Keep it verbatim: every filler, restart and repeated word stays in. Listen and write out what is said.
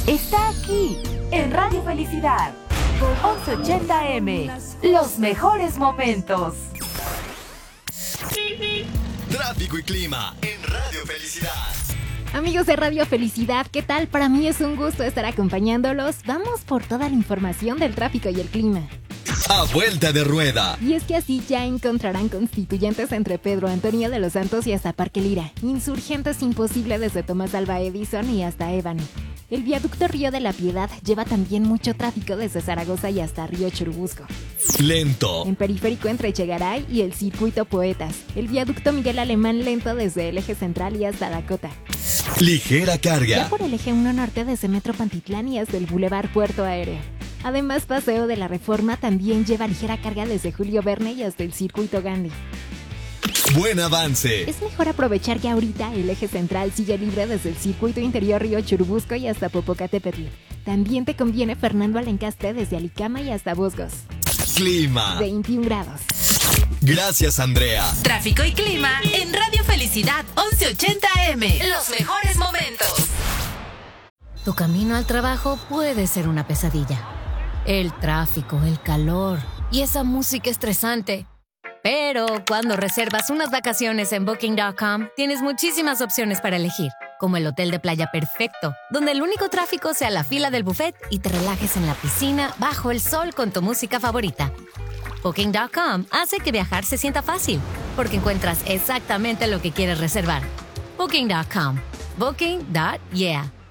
está aquí, en Radio Felicidad. once ochenta eme, los mejores momentos. Tráfico y clima en Radio Felicidad. Amigos de Radio Felicidad, ¿qué tal? Para mí es un gusto estar acompañándolos. Vamos por toda la información del tráfico y el clima. A vuelta de rueda. Y es que así ya encontrarán constituyentes entre Pedro Antonio de los Santos y hasta Parque Lira. Insurgentes imposible desde Tomás Alva Edison y hasta Ébano. El viaducto Río de la Piedad lleva también mucho tráfico desde Zaragoza y hasta Río Churubusco. Lento. En periférico entre Echegaray y el circuito Poetas. El viaducto Miguel Alemán lento desde el eje central y hasta Dakota. Ligera carga. Ya por el eje uno norte desde Metro Pantitlán y hasta el Boulevard Puerto Aéreo. Además, Paseo de la Reforma también lleva ligera carga desde Julio Verne y hasta el circuito Gandhi. Buen avance. Es mejor aprovechar que ahorita el eje central sigue libre desde el circuito interior Río Churubusco y hasta Popocatépetl. También te conviene Fernando Alencastre desde Alicama y hasta Bosgos. Clima. veintiún grados. Gracias, Andrea. Tráfico y clima en Radio Felicidad once ochenta eme. Los mejores momentos. Tu camino al trabajo puede ser una pesadilla. El tráfico, el calor y esa música estresante. Pero cuando reservas unas vacaciones en Booking punto com, tienes muchísimas opciones para elegir, como el hotel de playa perfecto, donde el único tráfico sea la fila del buffet y te relajes en la piscina bajo el sol con tu música favorita. Booking punto com hace que viajar se sienta fácil, porque encuentras exactamente lo que quieres reservar. Booking punto com. Booking punto yeah.